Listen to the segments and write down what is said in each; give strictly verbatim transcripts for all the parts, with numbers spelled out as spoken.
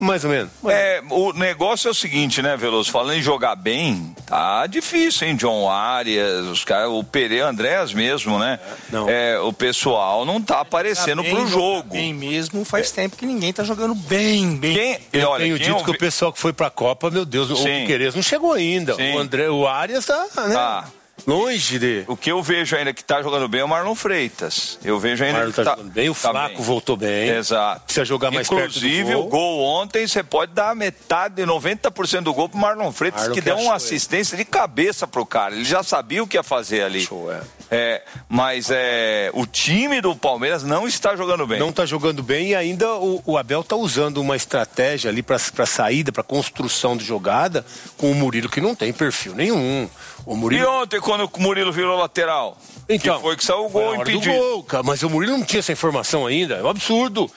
Mais ou menos. Mais é, o negócio é o seguinte, né, Veloso? Falando em jogar bem, tá difícil, hein? John Arias, os caras, o Pereira Andrés mesmo, né? Não. É, o pessoal não tá aparecendo bem, pro jogo. Bem mesmo, faz é. tempo que ninguém tá jogando bem, bem. Quem, eu olha, tenho quem dito ouvi... que o pessoal que foi pra Copa, meu Deus, Sim. o Piquerez não chegou ainda. Sim. O André, o Arias tá, né? Tá. Longe de... O que eu vejo ainda que tá jogando bem é o Marlon Freitas. Eu vejo ainda o Marlon que tá, tá jogando bem, o tá Flaco bem. voltou bem. Exato. Precisa jogar mais Inclusive, perto do gol. o gol ontem, você pode dar metade, noventa por cento do gol pro Marlon Freitas, Marlon que, que deu uma assistência ele. de cabeça pro cara. Ele já sabia o que ia fazer ali. Show, é. É, mas é, o time do Palmeiras não está jogando bem. Não está jogando bem e ainda o, o Abel está usando uma estratégia ali para saída, para construção de jogada, com o Murilo que não tem perfil nenhum. O Murilo... E ontem, quando o Murilo virou lateral? Então, que foi que saiu o gol impedido. Gol, cara, mas o Murilo não tinha essa informação ainda, é um absurdo.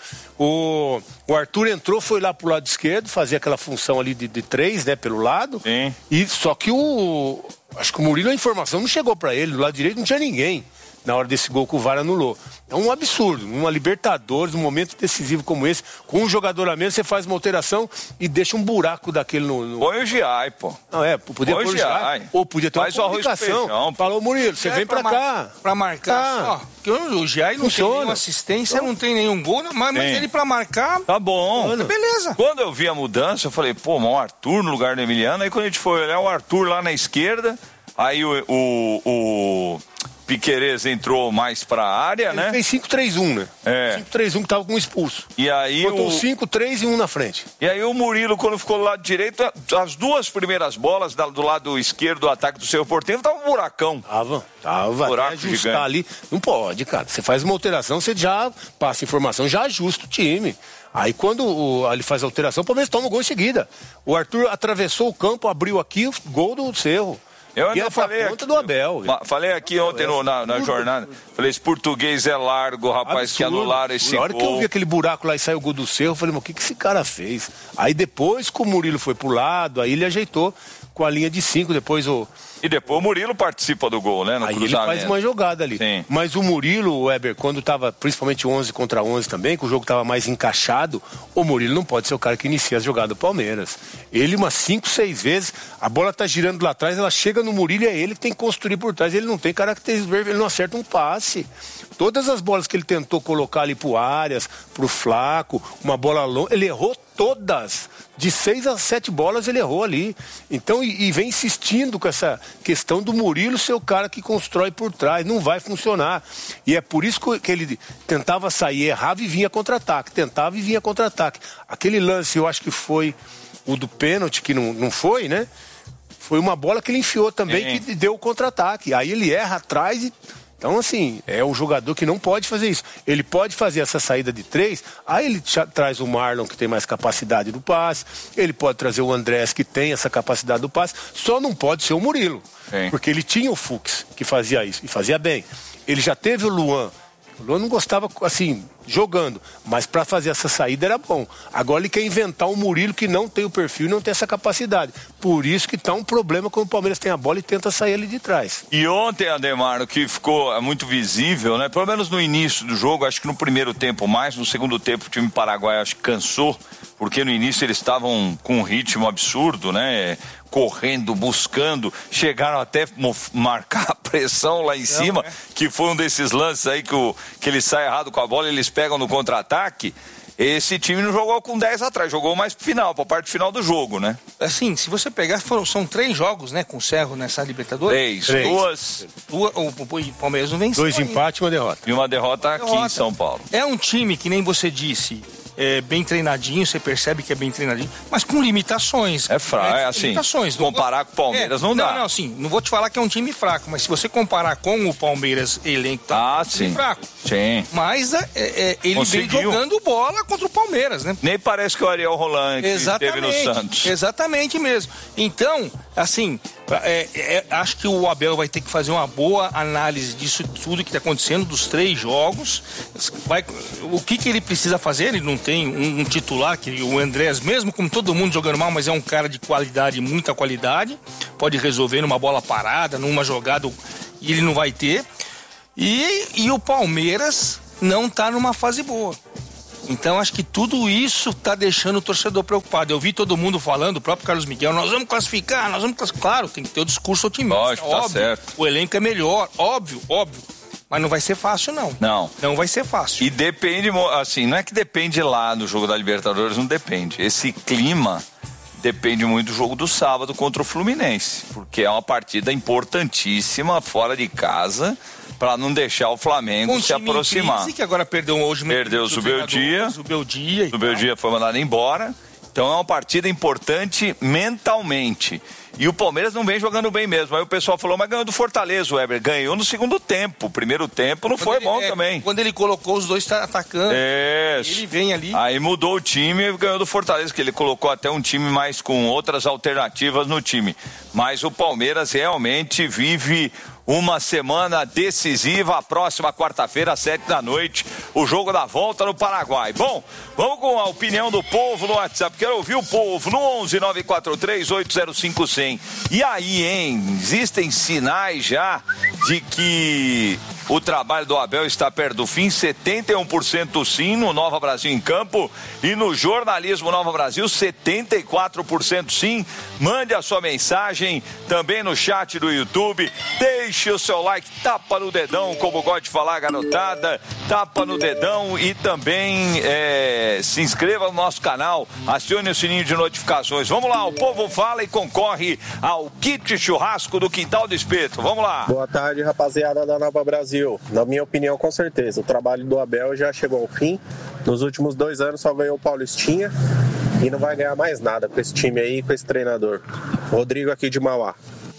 O, o Arthur entrou, foi lá pro lado esquerdo, fazer aquela função ali de, de três, né, pelo lado. Sim. E só que o... Acho que o Murilo, a informação não chegou para ele, do lado direito não tinha ninguém. Na hora desse gol que o V A R anulou. É um absurdo. Numa Libertadores, num momento decisivo como esse, com um jogador a menos, você faz uma alteração e deixa um buraco daquele no... no... Põe o Giai, pô. Não, é, podia pôr o Giai. Ou podia ter faz uma comunicação. Falou, Murilo, você vem pra, pra cá. Mar... Pra marcar. Ah, ó, o Giai não Funciona. tem nenhuma assistência, não tem nenhum gol, mas, mas ele pra marcar... Tá bom. Mano. Beleza. Quando eu vi a mudança, eu falei, pô, mas o Arthur no lugar do Emiliano. Aí quando a gente foi olhar o Arthur lá na esquerda, aí o... o, o... Piquerez entrou mais pra área, ele né? Ele fez cinco três um, né? É. cinco três um que tava com um expulso. E aí botou o... cinco três e um na frente. E aí o Murilo, quando ficou do lado direito, as duas primeiras bolas do lado esquerdo do ataque do Cerro Porteño, tava um buracão. Tava, tava. Buraco ajustar gigante. ali. Não pode, cara. Você faz uma alteração, você já passa informação, já ajusta o time. Aí quando o, ele faz a alteração, o Palmeiras toma o gol em seguida. O Arthur atravessou o campo, abriu aqui, o gol do Cerro. Eu ainda e falei aqui, do Abel. Falei aqui ontem no, na, na jornada. Falei, esse português é largo, rapaz, absurdo, que anularam esse gol. Na hora que eu vi aquele buraco lá e saiu o gol do Cerro, eu falei, mas o que, que esse cara fez? Aí depois que o Murilo foi pro lado, aí ele ajeitou com a linha de cinco, depois o... E depois o Murilo participa do gol, né? No aí cruzamento. Ele faz uma jogada ali. Sim. Mas o Murilo, o Weber, quando tava principalmente onze contra onze também, que o jogo tava mais encaixado, o Murilo não pode ser o cara que inicia as jogadas do Palmeiras. Ele umas cinco, seis vezes, a bola tá girando lá atrás, ela chega no Murilo e é ele que tem que construir por trás. Ele não tem característica, ele não acerta um passe. Todas as bolas que ele tentou colocar ali pro Arias, pro Flaco, uma bola longa, ele errou todas. De seis a sete bolas ele errou ali. Então, e, e vem insistindo com essa questão do Murilo ser o cara que constrói por trás. Não vai funcionar. E é por isso que ele tentava sair, errava e vinha contra-ataque. Tentava e vinha contra-ataque. Aquele lance, eu acho que foi o do pênalti, que não, não foi, né? Foi uma bola que ele enfiou também, é. que deu o contra-ataque. Aí ele erra atrás e... Então, assim, é um jogador que não pode fazer isso. Ele pode fazer essa saída de três, aí ele traz o Marlon, que tem mais capacidade do passe, ele pode trazer o Andrés, que tem essa capacidade do passe, só não pode ser o Murilo. Sim. Porque ele tinha o Fux, que fazia isso, e fazia bem. Ele já teve o Luan. O Luan não gostava, assim, jogando, mas para fazer essa saída era bom. Agora ele quer inventar um Murilo que não tem o perfil e não tem essa capacidade. Por isso que tá um problema quando o Palmeiras tem a bola e tenta sair ali de trás. E ontem, Ademar, o que ficou muito visível, né? Pelo menos no início do jogo, acho que no primeiro tempo mais, no segundo tempo o time paraguaio acho que cansou, porque no início eles estavam com um ritmo absurdo, né? Correndo, buscando, chegaram até marcar a pressão lá em Não, cima, é. que foi um desses lances aí que, o, que ele sai errado com a bola, eles pegam no contra-ataque. Esse time não jogou com dez atrás, jogou mais pro final, pra parte final do jogo, né? Assim, se você pegar, foram, são três jogos, né, com o Cerro nessa Libertadores? Três, três. duas. Duas o, o, o Palmeiras não venceu. Dois empates e uma derrota. E uma derrota, uma derrota aqui em São Paulo. É um time que nem você disse... É bem treinadinho, você percebe que é bem treinadinho, mas com limitações. É fraco, é assim, limitações. Comparar com o Palmeiras é, não dá. Não, não, sim, não vou te falar que é um time fraco, mas se você comparar com o Palmeiras, elenco, tá ah, é um time sim. fraco. Sim. Mas é, é, ele Conseguiu. vem jogando bola contra o Palmeiras, né? Nem parece que o Ariel Roland que esteve no Santos. Exatamente mesmo. Então, assim, é, é, acho que o Abel vai ter que fazer uma boa análise disso tudo que está acontecendo, dos três jogos. Vai, o que, que ele precisa fazer? Ele não tem um, um titular, que o Andrés, mesmo com todo mundo jogando mal, mas é um cara de qualidade, muita qualidade, pode resolver numa bola parada, numa jogada, e ele não vai ter. E, e o Palmeiras não está numa fase boa. Então acho que tudo isso está deixando o torcedor preocupado. Eu vi todo mundo falando, o próprio Carlos Miguel, nós vamos classificar, nós vamos classificar. Claro, tem que ter o discurso otimista. Lógico, óbvio, tá certo. O elenco é melhor, óbvio, óbvio. Mas não vai ser fácil, não. Não. Não vai ser fácil. E depende, assim, não é que depende lá do jogo da Libertadores, não depende. Esse clima depende muito do jogo do sábado contra o Fluminense, porque é uma partida importantíssima fora de casa para não deixar o Flamengo se aproximar. Crise, que agora perdeu hoje. Perdeu o Zubeldia. Zubeldia. Zubeldia foi mandado embora. Então é uma partida importante mentalmente. E o Palmeiras não vem jogando bem mesmo. Aí o pessoal falou, mas ganhou do Fortaleza, o Weber. Ganhou no segundo tempo. O primeiro tempo não quando foi ele, bom é, também. Quando ele colocou os dois atacando, Isso. ele vem ali. Aí mudou o time e ganhou do Fortaleza, que ele colocou até um time mais com outras alternativas no time. Mas o Palmeiras realmente vive uma semana decisiva. A próxima quarta-feira, às sete da noite, o jogo da volta no Paraguai. Bom, vamos com a opinião do povo no WhatsApp. Quero ouvir o povo no onze nove quatro três oito zero cinco zero zero. E aí, hein? Existem sinais já de que o trabalho do Abel está perto do fim. Setenta e um por cento sim no Nova Brasil em Campo, e no jornalismo Nova Brasil setenta e quatro por cento sim. Mande a sua mensagem também no chat do YouTube, deixe o seu like, tapa no dedão, como gosta de falar, garotada, tapa no dedão, e também é, se inscreva no nosso canal, acione o sininho de notificações. Vamos lá, o povo fala e concorre ao kit churrasco do Quintal do Espeto. Vamos lá. Boa tarde, rapaziada da Nova Brasil. Na minha opinião, com certeza, o trabalho do Abel já chegou ao fim. Nos últimos dois anos só ganhou o Paulistinha e não vai ganhar mais nada com esse time aí, com esse treinador. Rodrigo aqui de Mauá.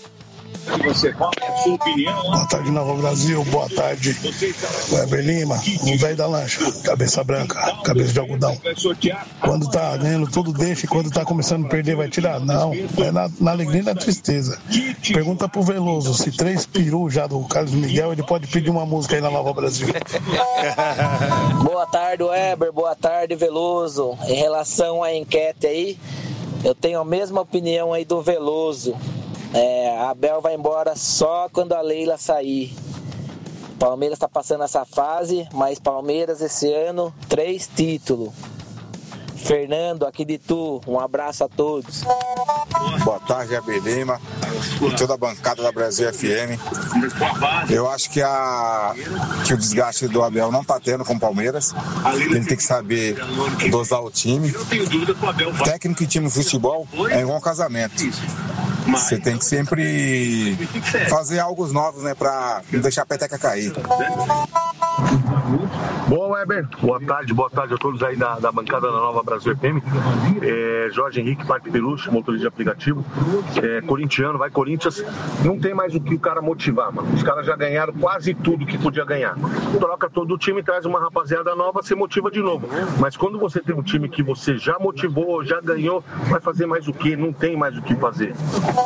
Você, qual é a sua opinião? Boa tarde, Nova Brasil. Boa tarde, Weber Lima, o velho da lancha, cabeça branca, cabeça de algodão. Quando tá ganhando tudo deixa, e quando tá começando a perder vai tirar? Não, é na, na alegria e na tristeza. Pergunta pro Veloso, se três perus já do Carlos Miguel, ele pode pedir uma música aí na Nova Brasil. Boa tarde, Weber, boa tarde, Veloso. Em relação à enquete aí, eu tenho a mesma opinião aí do Veloso. É, a Abel vai embora só quando a Leila sair. Palmeiras está passando essa fase, mas Palmeiras esse ano, três títulos. Fernando, aqui de Itu, um abraço a todos. Boa tarde, Weber Lima e toda a bancada da Brasil F M. Eu acho que, a, que o desgaste do Abel não está tendo com o Palmeiras. Ele tem que saber dosar o time. Técnico e time de futebol é igual um casamento. Você tem que sempre fazer algo novos, né, para não deixar a peteca cair. Boa, Weber. Boa tarde, boa tarde a todos aí da, da bancada da Nova Brasil F M. É, Jorge Henrique, Parque Peluche, motorista de aplicativo. É, corintiano, vai Corinthians. Não tem mais o que o cara motivar, mano. Os caras já ganharam quase tudo que podia ganhar. Troca todo o time, traz uma rapaziada nova, você motiva de novo. Mas quando você tem um time que você já motivou, já ganhou, vai fazer mais o quê? Não tem mais o que fazer.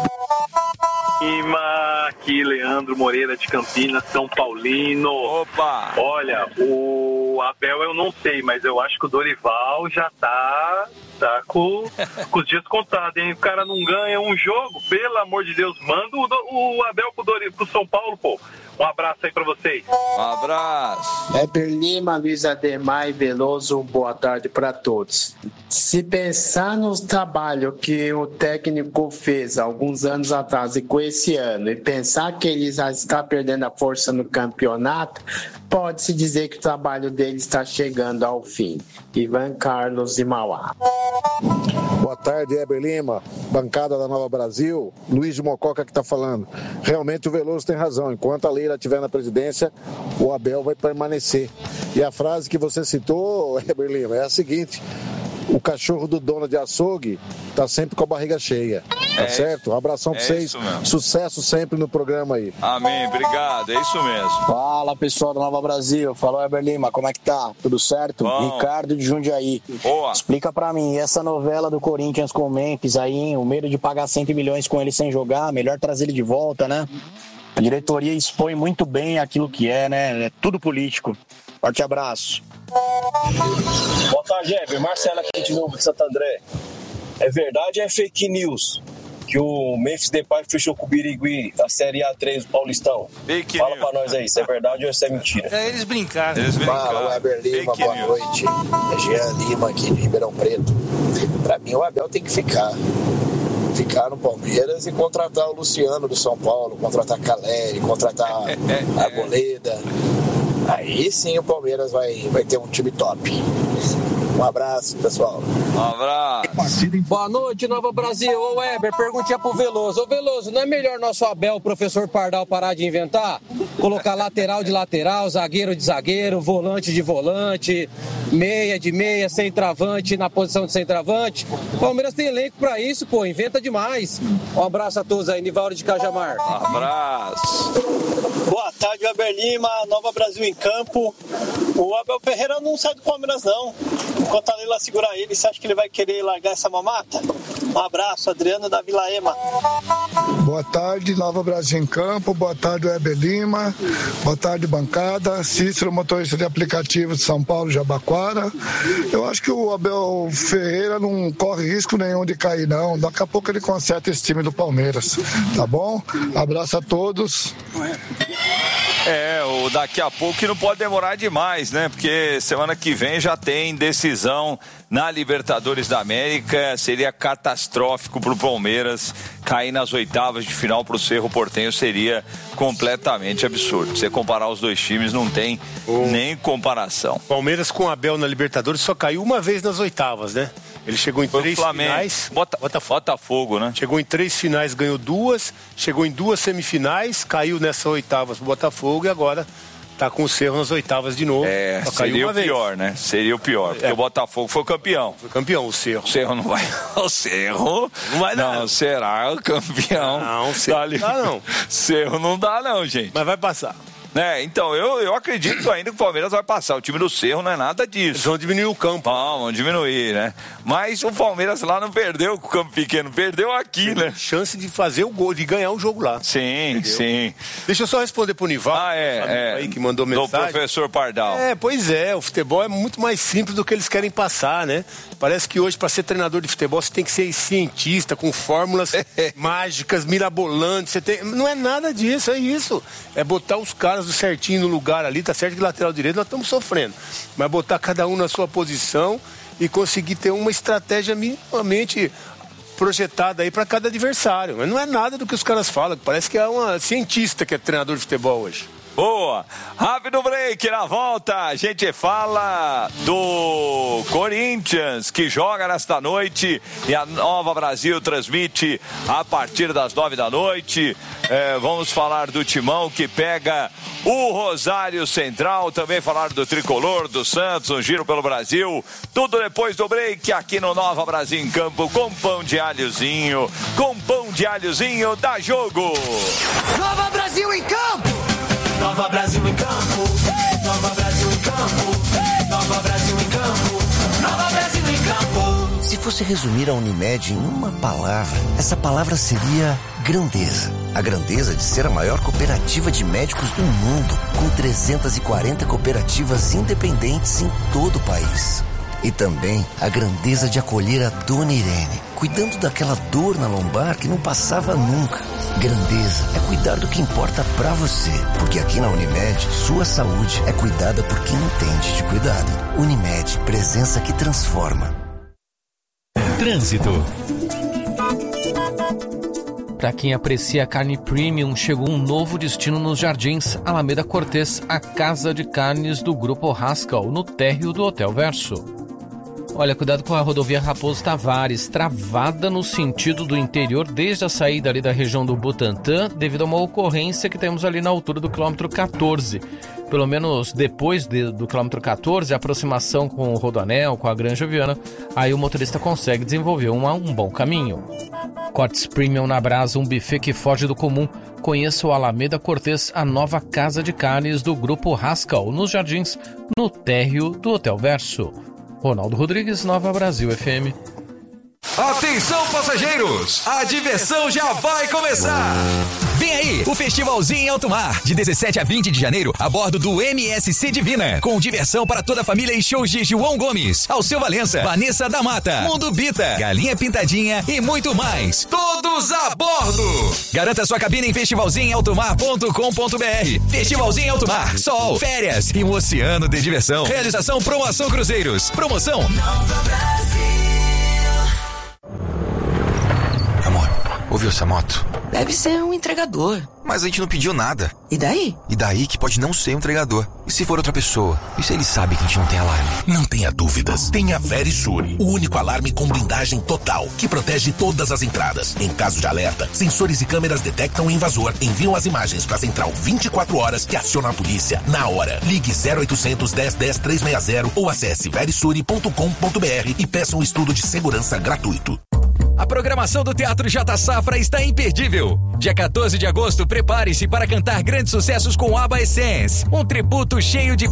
Aqui, Leandro Moreira de Campinas, São Paulino. Opa! Olha, o Abel eu não sei, mas eu acho que o Dorival já tá, tá com, com os dias contados, hein? O cara não ganha um jogo, pelo amor de Deus, manda o, o Abel pro, Dori, pro São Paulo, pô. Um abraço aí pra vocês. Um abraço. Weber Lima, Luiz Ademar e Veloso, boa tarde para todos. Se pensar nos trabalhos que o técnico fez alguns anos atrás e com esse ano, e pensar que ele já está perdendo a força no campeonato, pode-se dizer que o trabalho dele está chegando ao fim. Ivan Carlos de Mauá. Boa tarde, Weber Lima, bancada da Nova Brasil, Luiz de Mococa que está falando. Realmente o Veloso tem razão, enquanto a Leila estiver na presidência, o Abel vai permanecer. E a frase que você citou, Weber Lima, é a seguinte: o cachorro do dono de açougue está sempre com a barriga cheia. Tá é certo? Um abração para é vocês. Sucesso sempre no programa aí. Amém, obrigado. É isso mesmo. Fala, pessoal da Nova Brasil. Falou, Weber Lima, como é que tá? Tudo certo? Bom. Ricardo de Jundiaí. Boa. Explica pra mim, essa novela do Corinthians com o Memphis aí, o medo de pagar cem milhões com ele sem jogar, melhor trazer ele de volta, né? A diretoria expõe muito bem aquilo que é, né? É tudo político. Forte abraço. Boa tarde, Weber. Marcelo aqui de novo de Santo André. É verdade ou é fake news que o Memphis Depay fechou com o Birigui da Série A três do Paulistão. Fake Fala news. pra nós aí, se é verdade ou se é mentira. É, eles brincaram. Eles brincaram. Fala, Weber Lima, Fake boa news. noite. É Jean Lima aqui de Ribeirão Preto. Pra mim, o Abel tem que ficar. Ficar no Palmeiras e contratar o Luciano do São Paulo, contratar Caleri, contratar a Arboleda. Aí sim o Palmeiras vai, vai ter um time top. Um abraço, pessoal. Um abraço. Boa noite, Nova Brasil. Ô Weber, perguntinha pro Veloso. Ô Veloso, não é melhor nosso Abel, o professor Pardal, parar de inventar? Colocar lateral de lateral, zagueiro de zagueiro, volante de volante, meia de meia, centroavante na posição de centroavante. O Palmeiras tem elenco pra isso, pô, inventa demais. Um abraço a todos aí, Nivaldo de Cajamar. Um abraço. Boa tarde, Weber Lima, Nova Brasil em campo. O Abel Ferreira não sai do Palmeiras, não. Enquanto a Leila segurar ele, você acha que ele vai querer largar essa mamata? Um abraço, Adriano da Vila Ema. Boa tarde, Nova Brasil em campo. Boa tarde, Weber Lima. Boa tarde, bancada. Cícero, motorista de aplicativo de São Paulo, Jabaquara. Eu acho que o Abel Ferreira não corre risco nenhum de cair, não. Daqui a pouco ele conserta esse time do Palmeiras. Tá bom? Abraço a todos. É, o daqui a pouco que não pode demorar demais, né? Porque semana que vem já tem decisão na Libertadores da América. Seria catastrófico pro Palmeiras cair nas oitavas de final pro Cerro Porteño. Seria completamente absurdo. Você comparar os dois times não tem o... nem comparação. Palmeiras com Abel na Libertadores só caiu uma vez nas oitavas, né? Ele chegou em Foi três finais. Bota, Botafogo. Botafogo, né? Chegou em três finais, ganhou duas. Chegou em duas semifinais, caiu nessas oitavas pro Botafogo e agora tá com o Cerro nas oitavas de novo. É, só caiu seria uma o vez. pior, né? Seria o pior, porque É. o Botafogo foi campeão. Foi campeão, o Cerro. O Cerro não vai. O Cerro não vai dar. Não, será o campeão. Não, o Cerro da não dá, não. Cerro não dá, não, gente. Mas vai passar. É, então, eu, eu acredito ainda que o Palmeiras vai passar. O time do Cerro não é nada disso. Eles vão diminuir o campo. Ah, vão diminuir, né? Mas o Palmeiras lá não perdeu com o campo pequeno, perdeu aqui, né? Chance de fazer o gol, de ganhar o jogo lá. Sim, Entendeu? sim. Deixa eu só responder pro Nivaldo. Ah, é, é. Aí que mandou mensagem. Do professor Pardal. É, pois é. O futebol é muito mais simples do que eles querem passar, né? Parece que hoje, para ser treinador de futebol, você tem que ser cientista, com fórmulas mágicas, mirabolantes. Você tem... Não é nada disso, é isso. É botar os caras certinho no lugar ali, tá certo que lateral direito nós estamos sofrendo. Mas botar cada um na sua posição e conseguir ter uma estratégia minimamente projetada aí para cada adversário. Mas não é nada do que os caras falam. Parece que é uma cientista que é treinador de futebol hoje. Boa! Rápido break, na volta a gente fala do Corinthians, que joga nesta noite e a Nova Brasil transmite a partir das nove da noite. É, vamos falar do Timão, que pega o Rosário Central, também falar do Tricolor, do Santos, um giro pelo Brasil. Tudo depois do break aqui no Nova Brasil em Campo, com pão de alhozinho, com pão de alhozinho, dá jogo! Nova Brasil em Campo! Nova Brasil em campo, Nova Brasil em campo, Nova Brasil em campo, Nova Brasil em campo. Se fosse resumir a Unimed em uma palavra, essa palavra seria grandeza. A grandeza de ser a maior cooperativa de médicos do mundo, com trezentas e quarenta cooperativas independentes em todo o país. E também a grandeza de acolher a Dona Irene, cuidando daquela dor na lombar que não passava nunca. Grandeza é cuidar do que importa pra você, porque aqui na Unimed, sua saúde é cuidada por quem entende de cuidado. Unimed, presença que transforma. Trânsito. Para quem aprecia a carne premium, chegou um novo destino nos Jardins, Alameda Cortês, a casa de carnes do Grupo Haskell, no térreo do Hotel Verso. Olha, cuidado com a rodovia Raposo Tavares, travada no sentido do interior desde a saída ali da região do Butantã, devido a uma ocorrência que temos ali na altura do quilômetro catorze. Pelo menos depois de, do quilômetro catorze, a aproximação com o Rodoanel, com a Granja Viana, aí o motorista consegue desenvolver um, um bom caminho. Cortes Premium na Brasa, um buffet que foge do comum. Conheça o Alameda Cortês, a nova casa de carnes do Grupo Haskell, nos Jardins, no térreo do Hotel Verso. Ronaldo Rodrigues, Nova Brasil F M. Atenção, passageiros! A diversão já vai começar! Vem aí, o Festivalzinho em Alto Mar, de dezessete a vinte de janeiro, a bordo do M S C Divina, com diversão para toda a família e shows de João Gomes, Alceu Valença, Vanessa da Mata, Mundo Bita, Galinha Pintadinha e muito mais. Todos a bordo! Garanta sua cabine em festivalzinho em alto mar ponto com ponto b r. Festivalzinho em Alto Mar, sol, férias e um oceano de diversão. Realização Promoção Cruzeiros. Promoção Nova Brasil. Amor, ouviu essa moto? Deve ser um entregador. Mas a gente não pediu nada. E daí? E daí que pode não ser um entregador. E se for outra pessoa? E se ele sabe que a gente não tem alarme? Não tenha dúvidas. Tenha a Verisure, o único alarme com blindagem total, que protege todas as entradas. Em caso de alerta, sensores e câmeras detectam o invasor, enviam as imagens para a central vinte e quatro horas que aciona a polícia na hora. Ligue zero oitocentos, dez, dez, trezentos e sessenta ou acesse verisure ponto com ponto b r e peça um estudo de segurança gratuito. A programação do Teatro J Safra está imperdível. Dia quatorze de agosto, prepare-se para cantar grandes sucessos com ABBA Essence. Um tributo cheio de